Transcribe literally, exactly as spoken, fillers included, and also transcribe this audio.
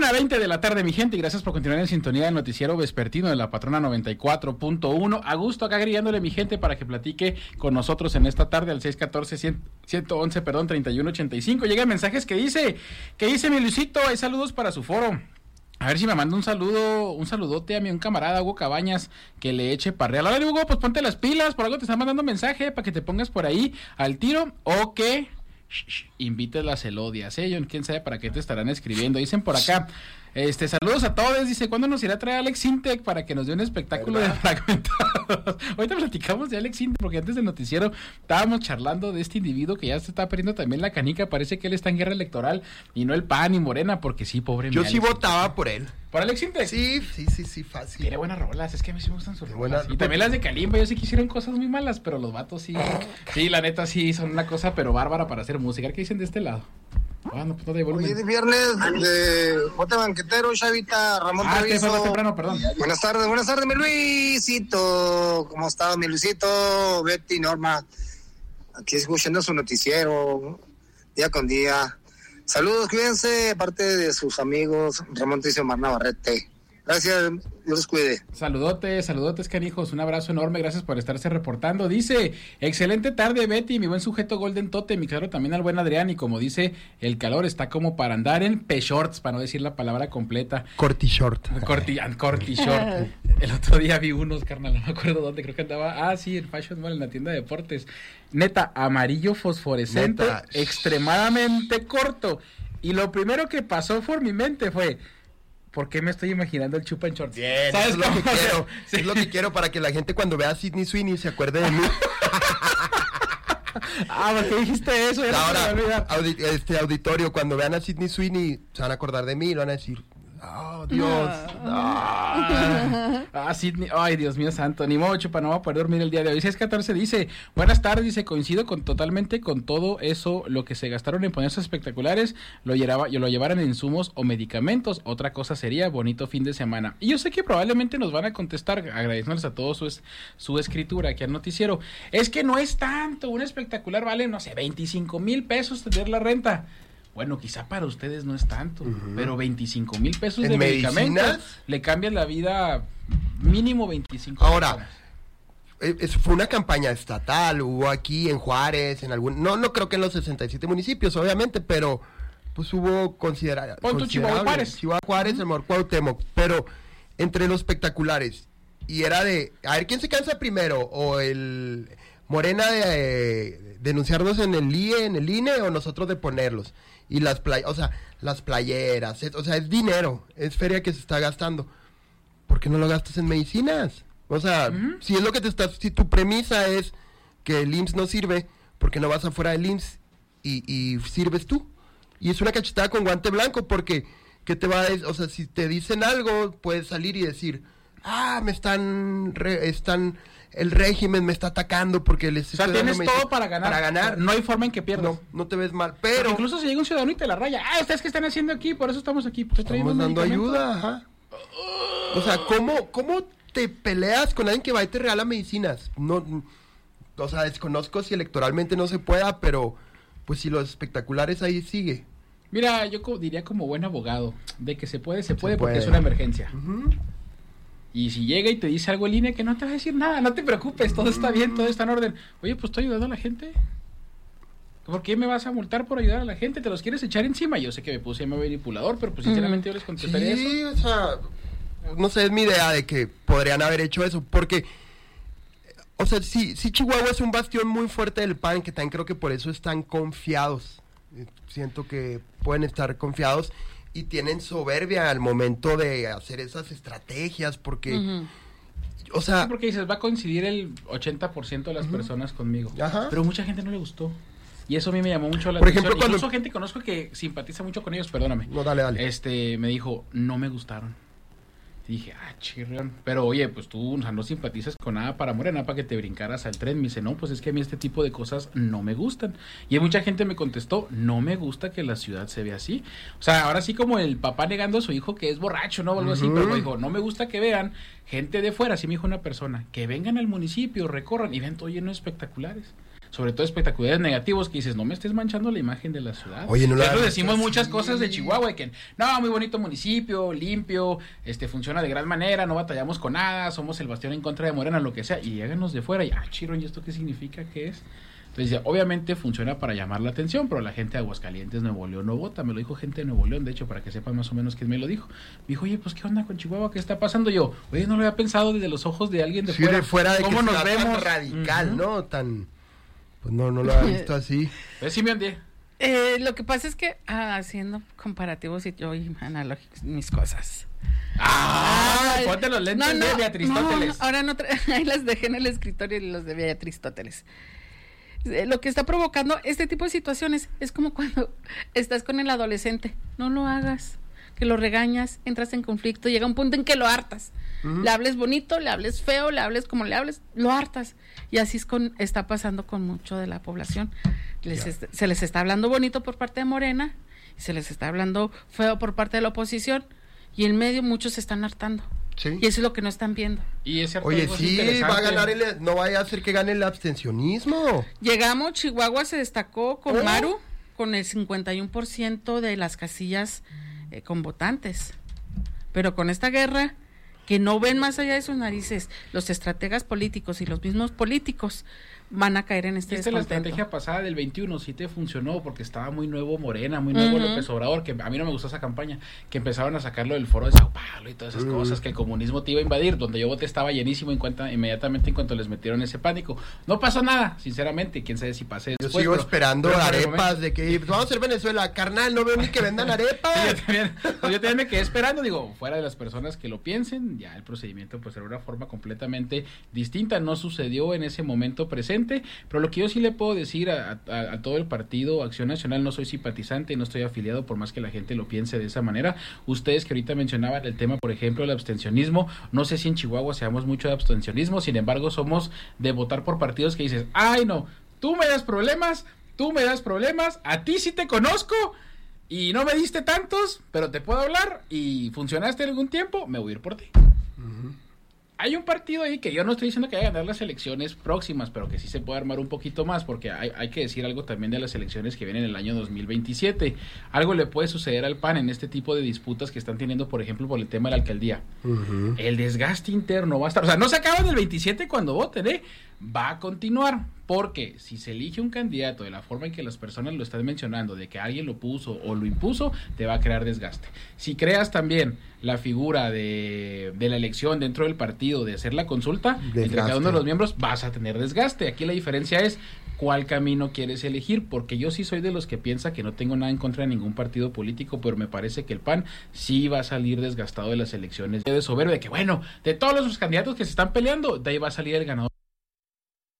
una veinte de la tarde, mi gente, y gracias por continuar en sintonía del noticiero vespertino de la Patrona noventa y cuatro punto uno. A gusto acá grillándole, mi gente, para que platique con nosotros en esta tarde al seis uno cuatro, ciento once, perdón, treinta y uno ochenta y cinco. Llegan mensajes que dice, que dice mi Luisito, hay saludos para su foro. A ver si me manda un saludo, un saludote a mi un camarada, Hugo Cabañas, que le eche parreal. A ver, Hugo, pues ponte las pilas, por algo te están mandando mensaje para que te pongas por ahí al tiro, o que shh, shh, invites las elodias, ¿eh? Yo, quién sabe para qué te estarán escribiendo. Dicen por acá, este, saludos a todos, dice, ¿cuándo nos irá a traer Alex Intec para que nos dé un espectáculo ¿verdad? De fragmentados? Ahorita platicamos de Alex Intec, porque antes del noticiero estábamos charlando de este individuo que ya se está perdiendo también la canica. Parece que él está en guerra electoral y no el P A N ni Morena, porque sí, pobre. Yo sí Alex votaba Intec. Por él. ¿Por Alex Intec? Sí, sí, sí, sí, fácil. Tiene buenas rolas, es que a mí sí me gustan sus rolas. Y también las de Kalimba, yo sé que hicieron cosas muy malas, pero los vatos sí, sí, la neta sí, son una cosa pero bárbara para hacer música. ¿Qué dicen de este lado? Ah, no, pues no de volumen. Hoy es viernes de Bote Banquetero, Chavita, Ramón ah, Treviso. Ah, temprano, perdón. Buenas tardes, buenas tardes, mi Luisito. ¿Cómo estás, mi Luisito? Betty, Norma. Aquí escuchando su noticiero, día con día. Saludos, cuídense, aparte de sus amigos, Ramón Treviso, Mar Navarrete. Gracias, Dios los cuide. Saludotes, saludotes, canijos, un abrazo enorme, gracias por estarse reportando. Dice, excelente tarde, Betty, mi buen sujeto Golden Tote, mi claro también al buen Adrián, y como dice, el calor está como para andar en P-shorts, para no decir la palabra completa. Corti short. Corti, corti short. El otro día vi unos, carnal, no me acuerdo dónde, creo que andaba, ah, sí, en Fashion Mall, en la tienda de deportes. Neta, amarillo fosforescente, Neta. extremadamente corto. Y lo primero que pasó por mi mente fue, ¿por qué me estoy imaginando el chupa en shorts? Bien, ¿sabes? Es lo que quiero, sí. Es lo que quiero para que la gente cuando vea a Sydney Sweeney se acuerde de mí. Ah, ¿por qué dijiste eso? Ya ahora, no audi- este auditorio, cuando vean a Sydney Sweeney, se van a acordar de mí y van a decir, oh, Dios. Ah, ah, Sydney, ay, Dios mío santo, ni modo, chupa, no va a poder dormir el día de hoy. seis catorce dice, buenas tardes, dice, coincido con totalmente con todo eso, lo que se gastaron en ponerse espectaculares, lo llevaba, lo llevaran en insumos o medicamentos, otra cosa sería bonito fin de semana. Y yo sé que probablemente nos van a contestar, agradeciéndoles a todos su, su escritura aquí al noticiero, es que no es tanto, un espectacular vale, no sé, veinticinco mil pesos tener la renta. Bueno, quizá para ustedes no es tanto, uh-huh. pero veinticinco mil pesos de medicamentos le cambian la vida mínimo veinticinco. Ahora, eso fue una campaña estatal, hubo aquí en Juárez, en algún, no, no creo que en los sesenta y siete municipios, obviamente, pero pues hubo considera, considerable. Chihuahua Juárez. Chihuahua Juárez, uh-huh. el Mejor Cuauhtémoc, pero entre los espectaculares, y era de, a ver quién se cansa primero, o el Morena de eh, denunciarnos en el I E, en el I N E, o nosotros de ponerlos. Y las playas, o sea, las playeras, es, o sea, es dinero, es feria que se está gastando. ¿Por qué no lo gastas en medicinas? O sea, uh-huh. si es lo que te estás, si tu premisa es que el I M S S no sirve, ¿por qué no vas afuera del I M S S y, y sirves tú? Y es una cachetada con guante blanco, porque, ¿qué te va a decir? O sea, si te dicen algo, puedes salir y decir, ah, me están, re, están... el régimen me está atacando porque les... O sea, tienes todo para ganar. Para ganar. No hay forma en que pierdas. No, no te ves mal, pero... Porque incluso si llega un ciudadano y te la raya. Ah, ¿ustedes qué están haciendo aquí? Por eso estamos aquí. Pues estamos dando ayuda, ajá. O sea, ¿cómo, ¿cómo te peleas con alguien que va y te regala medicinas? No, o sea, desconozco si electoralmente no se pueda, pero pues si los espectaculares ahí sigue. Mira, yo diría como buen abogado, de que se puede, se puede, se porque puede. Es una emergencia. Uh-huh. Y si llega y te dice algo el I N E, que no te va a decir nada, no te preocupes, todo está bien, todo está en orden. Oye, pues estoy ayudando a la gente. ¿Por qué me vas a multar por ayudar a la gente? ¿Te los quieres echar encima? Yo sé que me puse manipulador, pero pues sinceramente mm. yo les contestaría sí, eso. Sí, o sea, no sé, es mi idea de que podrían haber hecho eso, porque, o sea, sí, sí Chihuahua es un bastión muy fuerte del P A N, que también creo que por eso están confiados. Siento que pueden estar confiados. Y tienen soberbia al momento de hacer esas estrategias, porque, uh-huh. o sea... Sí, porque dices, va a coincidir el ochenta por ciento de las uh-huh. personas conmigo, Ajá. pero mucha gente no le gustó, y eso a mí me llamó mucho la Por atención. Ejemplo, cuando... Incluso gente que conozco que simpatiza mucho con ellos, perdóname. No, dale, dale. Este, me dijo, no me gustaron. Y dije, ah, chirrión. Pero oye, pues tú, o sea, no simpatizas con nada para Morena, para que te brincaras al tren. Me dice, no, pues es que a mí este tipo de cosas no me gustan. Y mucha gente me contestó, no me gusta que la ciudad se vea así. O sea, ahora sí como el papá negando a su hijo que es borracho, ¿no? O algo uh-huh. así, pero me dijo, no me gusta que vean gente de fuera, así me dijo una persona, que vengan al municipio, recorran y vean todo lleno de espectaculares. sobre todo espectaculares negativos, que dices, no me estés manchando la imagen de la ciudad. Oye, no la Eso has decimos visto muchas así. cosas de Chihuahua, que no, muy bonito municipio, limpio, este funciona de gran manera, no batallamos con nada, somos el bastión en contra de Morena, lo que sea, y háganos de fuera, y ah, chiro, ¿y esto qué significa? ¿Qué es? Entonces, obviamente funciona para llamar la atención, pero la gente de Aguascalientes, Nuevo León no vota. Me lo dijo gente de Nuevo León, de hecho, para que sepan más o menos quién me lo dijo. Me dijo, oye, pues, ¿qué onda con Chihuahua? ¿Qué está pasando? Yo, oye, no lo había pensado desde los ojos de alguien de Sí, fuera. de fuera de ¿Cómo que nos sea vemos? tan radical, Uh-huh. ¿no? Tan... Pues no, no lo había visto así. Pues sí me andé. Eh, lo que pasa es que ah, haciendo comparativos y yo y analógicos mis cosas. ¡Ah! Ay, Ponte los lentes no, no, de Beatriz no, Tóteles. no, ahora no, tra- ahí las dejé en el escritorio y los de Beatriz Tóteles. Eh, Lo que está provocando este tipo de situaciones es como cuando estás con el adolescente. No lo hagas, que lo regañas, entras en conflicto, llega un punto en que lo hartas. Ujú. Le hables bonito, le hables feo, le hables como le hables, lo hartas. Y así es con, está pasando con mucho de la población. Les est- se les está hablando bonito por parte de Morena, y se les está hablando feo por parte de la oposición, y en medio muchos se están hartando. Sí. Y eso es lo que no están viendo. Y ese Oye, hartazgo es sí, interesante. va a ganar el... No vaya a ser que gane el abstencionismo. Llegamos, Chihuahua se destacó con ¿Oh? Maru, con el cincuenta y uno por ciento de las casillas eh, con votantes. Pero con esta guerra, que no ven más allá de sus narices, los estrategas políticos y los mismos políticos van a caer en este Esta es la descontento. estrategia pasada del veintiuno, sí te funcionó porque estaba muy nuevo Morena, muy nuevo Ujú. López Obrador, que a mí no me gustó esa campaña, que empezaron a sacarlo del foro de Sao Paulo y todas esas Ujú. cosas, que el comunismo te iba a invadir, donde yo voté estaba llenísimo en cuenta, inmediatamente en cuanto les metieron ese pánico. No pasó nada, sinceramente, quién sabe si pase Yo después. sigo pero- esperando pero por el arepas momento- de que vamos a hacer Venezuela. Carnal, no veo ni que vendan arepas. Sí, yo también, pues yo también me quedé esperando, digo, fuera de las personas que lo piensen, ya el procedimiento pues era una forma completamente distinta, no sucedió en ese momento presente, pero lo que yo sí le puedo decir a, a, a todo el partido Acción Nacional, no soy simpatizante, no estoy afiliado, por más que la gente lo piense de esa manera. Ustedes que ahorita mencionaban el tema, por ejemplo, el abstencionismo, no sé si en Chihuahua seamos mucho de abstencionismo, sin embargo somos de votar por partidos que dices, ay no, tú me das problemas, tú me das problemas, a ti sí te conozco, y no me diste tantos, pero te puedo hablar y funcionaste algún tiempo, me voy a ir por ti. Ujú. Hay un partido ahí que yo no estoy diciendo que vaya a ganar las elecciones próximas, pero que sí se puede armar un poquito más, porque hay, hay que decir algo también de las elecciones que vienen en el año dos mil veintisiete. Algo le puede suceder al P A N en este tipo de disputas que están teniendo, por ejemplo, por el tema de la alcaldía. Ujú. El desgaste interno va a estar, o sea, no se acaba en el veintisiete cuando voten, ¿eh? Va a continuar, porque si se elige un candidato de la forma en que las personas lo están mencionando, de que alguien lo puso o lo impuso, te va a crear desgaste. Si creas también la figura de, de la elección dentro del partido, de hacer la consulta entre Desgaste. cada uno de los miembros, vas a tener desgaste. Aquí la diferencia es cuál camino quieres elegir, porque yo sí soy de los que piensa que no tengo nada en contra de ningún partido político, pero me parece que el P A N sí va a salir desgastado de las elecciones de soberbia, de que bueno, de todos los candidatos que se están peleando, de ahí va a salir el ganador.